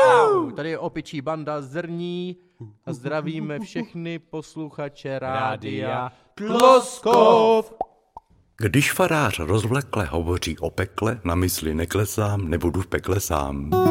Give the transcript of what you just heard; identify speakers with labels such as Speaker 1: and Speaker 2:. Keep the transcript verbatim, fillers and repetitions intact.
Speaker 1: Čau, tady je opičí banda Zrní a zdravíme všechny posluchače rádia Tloskov.
Speaker 2: Když farář rozvlekle hovoří o pekle, na mysli neklesám, nebudu v pekle sám.